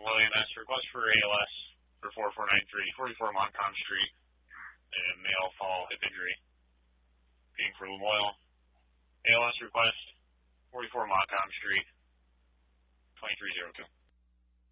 LANS, request for ALS for 4493, 44 Montcalm Street, and male fall hip injury. Being for Lamoille. ALS request, 44 Montcalm Street, 2302.